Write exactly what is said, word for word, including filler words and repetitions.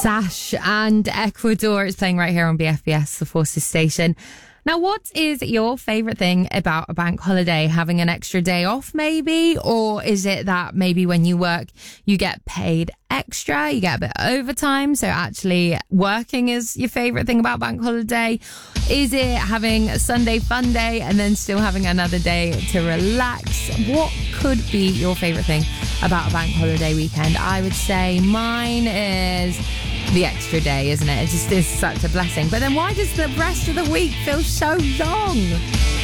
Sash and Ecuador is playing right here on B F B S, the Forces station. Now, what is your favourite thing about a bank holiday? Having an extra day off, maybe? Or is it that maybe when you work, you get paid extra, you get a bit of overtime, so actually working is your favourite thing about bank holiday? Is it having a Sunday fun day and then still having another day to relax? What could be your favourite thing about a bank holiday weekend? I would say mine is the extra day, isn't it? It just is such a blessing. But then why does the rest of the week feel so long?